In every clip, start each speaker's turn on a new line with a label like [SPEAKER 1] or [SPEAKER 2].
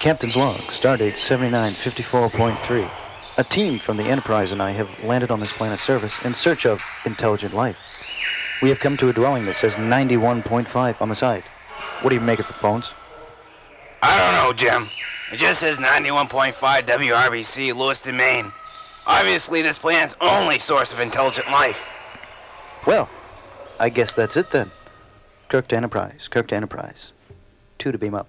[SPEAKER 1] Captain's log, stardate 7954.3. A team from the Enterprise and I have landed on this planet's surface in search of intelligent life. We have come to a dwelling that says 91.5 on the side. What do you make of it, Bones?
[SPEAKER 2] I don't know, Jim. It just says 91.5 WRBC, Lewiston, Maine. Obviously, this planet's only source of intelligent life.
[SPEAKER 1] Well, I guess that's it then. Kirk to Enterprise, Kirk to Enterprise. 2 to beam up.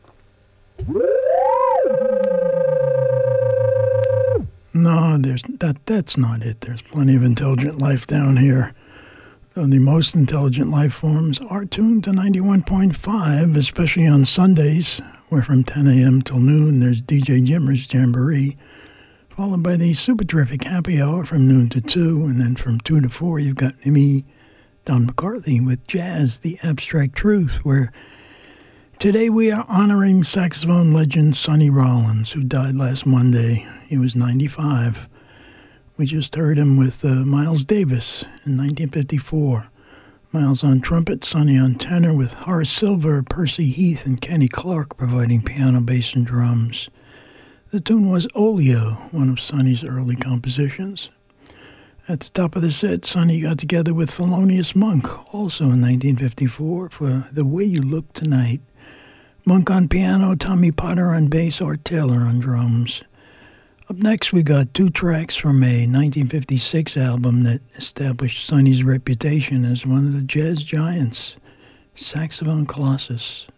[SPEAKER 3] No, that's not it. There's plenty of intelligent life down here. Though the most intelligent life forms are tuned to 91.5, especially on Sundays, where from 10 a.m. till noon there's DJ Jimmer's Jamboree, followed by the super terrific happy hour from noon to 2, and then from 2 to 4 you've got me, Don McCarthy, with Jazz, the Abstract Truth, where today we are honoring saxophone legend Sonny Rollins, who died last Monday. He was 95. We just heard him with Miles Davis in 1954. Miles on trumpet, Sonny on tenor, with Horace Silver, Percy Heath, and Kenny Clark providing piano, bass, and drums. The tune was Olio, one of Sonny's early compositions. At the top of the set, Sonny got together with Thelonious Monk, also in 1954, for The Way You Look Tonight. Monk on piano, Tommy Potter on bass, Art Taylor on drums. Up next, we got 2 tracks from a 1956 album that established Sonny's reputation as one of the jazz giants, Saxophone Colossus.